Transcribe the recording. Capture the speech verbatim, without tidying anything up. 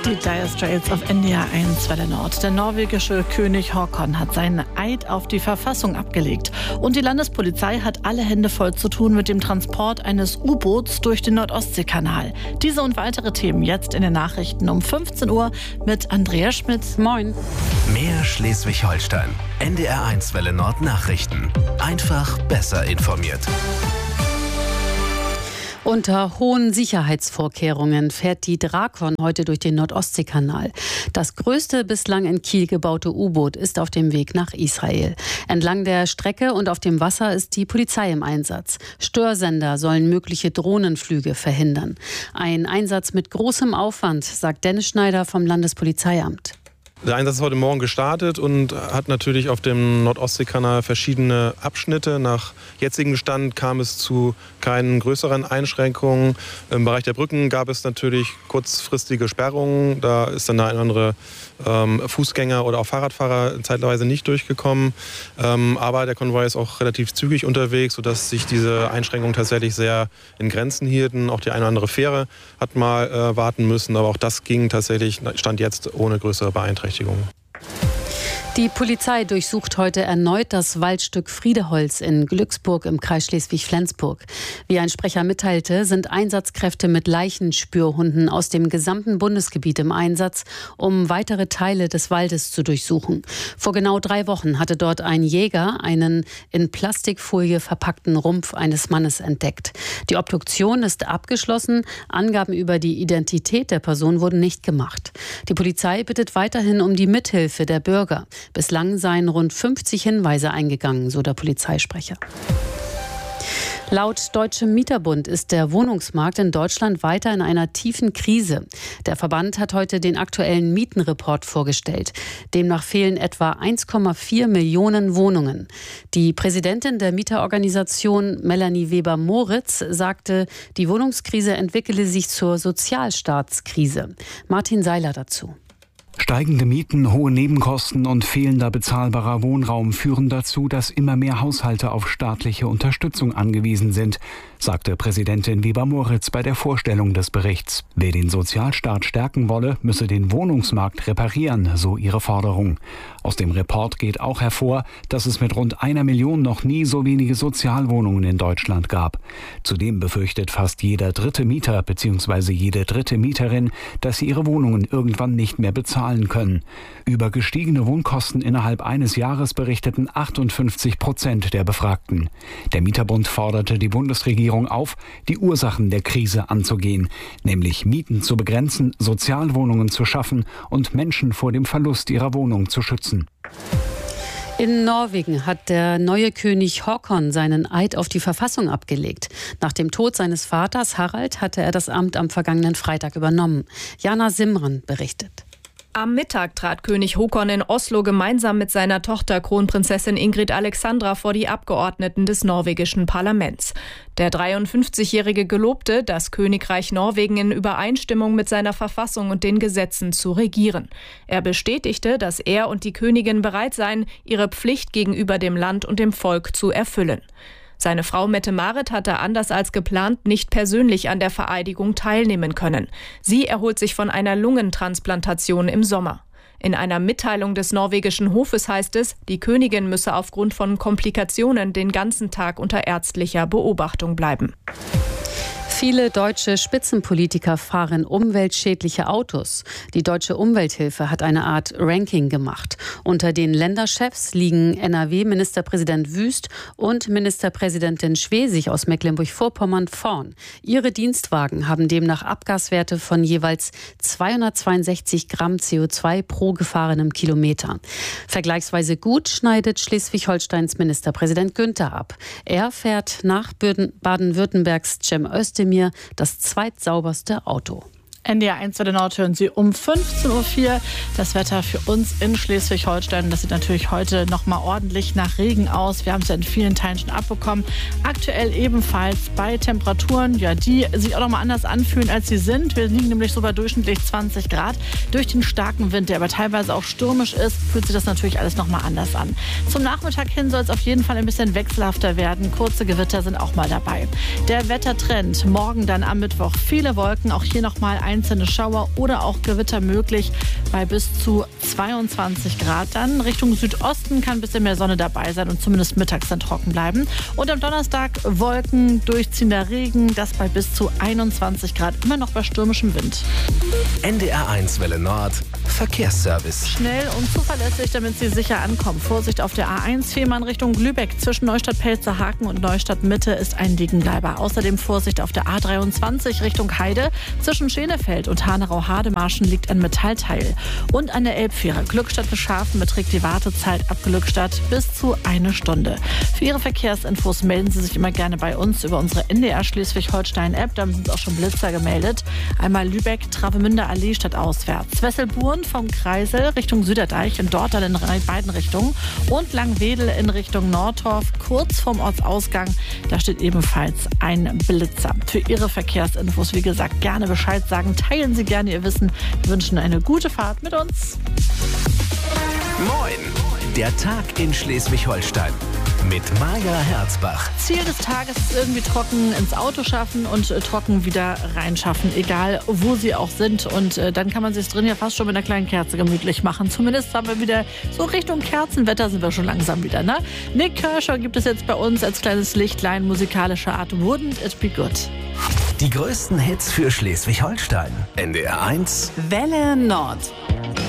Die Dire Straits auf N D R eins Welle Nord. Der norwegische König Haakon hat seinen Eid auf die Verfassung abgelegt. Und die Landespolizei hat alle Hände voll zu tun mit dem Transport eines U-Boots durch den Nordostseekanal. Diese und weitere Themen jetzt in den Nachrichten um fünfzehn Uhr mit Andrea Schmidt. Moin. Mehr Schleswig-Holstein. N D R eins Welle Nord Nachrichten. Einfach besser informiert. Unter hohen Sicherheitsvorkehrungen fährt die Drakon heute durch den Nordostseekanal. Das größte bislang in Kiel gebaute U-Boot ist auf dem Weg nach Israel. Entlang der Strecke und auf dem Wasser ist die Polizei im Einsatz. Störsender sollen mögliche Drohnenflüge verhindern. Ein Einsatz mit großem Aufwand, sagt Dennis Schneider vom Landespolizeiamt. Der Einsatz ist heute Morgen gestartet und hat natürlich auf dem Nordostseekanal verschiedene Abschnitte. Nach jetzigem Stand kam es zu keinen größeren Einschränkungen. Im Bereich der Brücken gab es natürlich kurzfristige Sperrungen. Da ist dann der eine oder andere ähm, Fußgänger oder auch Fahrradfahrer zeitweise nicht durchgekommen. Ähm, aber der Konvoi ist auch relativ zügig unterwegs, sodass sich diese Einschränkungen tatsächlich sehr in Grenzen hielten. Auch die eine oder andere Fähre hat mal äh, warten müssen, aber auch das ging tatsächlich, stand jetzt ohne größere Beeinträchtigungen. Die Polizei durchsucht heute erneut das Waldstück Friedeholz in Glücksburg im Kreis Schleswig-Flensburg. Wie ein Sprecher mitteilte, sind Einsatzkräfte mit Leichenspürhunden aus dem gesamten Bundesgebiet im Einsatz, um weitere Teile des Waldes zu durchsuchen. Vor genau drei Wochen hatte dort ein Jäger einen in Plastikfolie verpackten Rumpf eines Mannes entdeckt. Die Obduktion ist abgeschlossen. Angaben über die Identität der Person wurden nicht gemacht. Die Polizei bittet weiterhin um die Mithilfe der Bürger. Bislang seien rund fünfzig Hinweise eingegangen, so der Polizeisprecher. Laut Deutschem Mieterbund ist der Wohnungsmarkt in Deutschland weiter in einer tiefen Krise. Der Verband hat heute den aktuellen Mietenreport vorgestellt. Demnach fehlen etwa eins Komma vier Millionen Wohnungen. Die Präsidentin der Mieterorganisation Melanie Weber-Moritz sagte, die Wohnungskrise entwickele sich zur Sozialstaatskrise. Martin Seiler dazu. Steigende Mieten, hohe Nebenkosten und fehlender bezahlbarer Wohnraum führen dazu, dass immer mehr Haushalte auf staatliche Unterstützung angewiesen sind, sagte Präsidentin Weber-Moritz bei der Vorstellung des Berichts. Wer den Sozialstaat stärken wolle, müsse den Wohnungsmarkt reparieren, so ihre Forderung. Aus dem Report geht auch hervor, dass es mit rund einer Million noch nie so wenige Sozialwohnungen in Deutschland gab. Zudem befürchtet fast jeder dritte Mieter bzw. jede dritte Mieterin, dass sie ihre Wohnungen irgendwann nicht mehr bezahlen können. Über gestiegene Wohnkosten innerhalb eines Jahres berichteten achtundfünfzig Prozent der Befragten. Der Mieterbund forderte die Bundesregierung auf, die Ursachen der Krise anzugehen, nämlich Mieten zu begrenzen, Sozialwohnungen zu schaffen und Menschen vor dem Verlust ihrer Wohnung zu schützen. In Norwegen hat der neue König Haakon seinen Eid auf die Verfassung abgelegt. Nach dem Tod seines Vaters Harald hatte er das Amt am vergangenen Freitag übernommen. Jana Simran berichtet. Am Mittag trat König Haakon in Oslo gemeinsam mit seiner Tochter Kronprinzessin Ingrid Alexandra vor die Abgeordneten des norwegischen Parlaments. Der dreiundfünfzigjährige gelobte, das Königreich Norwegen in Übereinstimmung mit seiner Verfassung und den Gesetzen zu regieren. Er bestätigte, dass er und die Königin bereit seien, ihre Pflicht gegenüber dem Land und dem Volk zu erfüllen. Seine Frau Mette-Marit hatte anders als geplant nicht persönlich an der Vereidigung teilnehmen können. Sie erholt sich von einer Lungentransplantation im Sommer. In einer Mitteilung des norwegischen Hofes heißt es, die Königin müsse aufgrund von Komplikationen den ganzen Tag unter ärztlicher Beobachtung bleiben. Viele deutsche Spitzenpolitiker fahren umweltschädliche Autos. Die Deutsche Umwelthilfe hat eine Art Ranking gemacht. Unter den Länderchefs liegen N R W-Ministerpräsident Wüst und Ministerpräsidentin Schwesig aus Mecklenburg-Vorpommern vorn. Ihre Dienstwagen haben demnach Abgaswerte von jeweils zweihundertzweiundsechzig Gramm C O zwei pro gefahrenem Kilometer. Vergleichsweise gut schneidet Schleswig-Holsteins Ministerpräsident Günther ab. Er fährt nach Baden-Württembergs Cem Özdemir das zweitsauberste Auto. N D R eins Welle Nord hören Sie um fünfzehn Uhr vier. Das Wetter für uns in Schleswig-Holstein. Das sieht natürlich heute noch mal ordentlich nach Regen aus. Wir haben es ja in vielen Teilen schon abbekommen. Aktuell ebenfalls bei Temperaturen, ja, die sich auch noch mal anders anfühlen, als sie sind. Wir liegen nämlich so bei durchschnittlich zwanzig Grad. Durch den starken Wind, der aber teilweise auch stürmisch ist, fühlt sich das natürlich alles noch mal anders an. Zum Nachmittag hin soll es auf jeden Fall ein bisschen wechselhafter werden. Kurze Gewitter sind auch mal dabei. Der Wettertrend morgen dann am Mittwoch. Viele Wolken, auch hier noch mal ein einzelne Schauer oder auch Gewitter möglich bei bis zu zweiundzwanzig Grad. Dann Richtung Südosten kann ein bisschen mehr Sonne dabei sein und zumindest mittags dann trocken bleiben. Und am Donnerstag Wolken, durchziehender Regen, das bei bis zu einundzwanzig Grad, immer noch bei stürmischem Wind. N D R eins Welle Nord, Verkehrsservice. Schnell und zuverlässig, damit Sie sicher ankommen. Vorsicht auf der A eins, Fehmarn Richtung Lübeck. Zwischen Neustadt-Pelzerhaken und Neustadt-Mitte ist ein Liegenbleiber. Außerdem Vorsicht auf der A dreiundzwanzig Richtung Heide. Zwischen Schenefeld und Hanau-Hademarschen liegt ein Metallteil. Und an der Elbfähre Glückstadt-Beschafen beträgt die Wartezeit ab Glückstadt bis zu eine Stunde. Für Ihre Verkehrsinfos melden Sie sich immer gerne bei uns über unsere N D R Schleswig-Holstein-App. Da sind auch schon Blitzer gemeldet. Einmal Lübeck, Travemünder Allee statt auswärts. Wesselburen vom Kreisel Richtung Süderdeich und dort dann in beiden Richtungen. Und Langwedel in Richtung Nordorf, kurz vorm Ortsausgang. Da steht ebenfalls ein Blitzer. Für Ihre Verkehrsinfos, wie gesagt, gerne Bescheid sagen. Teilen Sie gerne Ihr Wissen. Wir wünschen eine gute Fahrt mit uns. Moin, der Tag in Schleswig-Holstein mit Maja Herzbach. Ziel des Tages ist irgendwie trocken ins Auto schaffen und äh, trocken wieder reinschaffen, egal wo Sie auch sind. Und äh, dann kann man sich drin ja fast schon mit einer kleinen Kerze gemütlich machen. Zumindest haben wir wieder so Richtung Kerzenwetter sind wir schon langsam wieder. Ne? Nick Kershaw gibt es jetzt bei uns als kleines Lichtlein musikalischer Art. Wouldn't it be good? Die größten Hits für Schleswig-Holstein. N D R eins Welle Nord.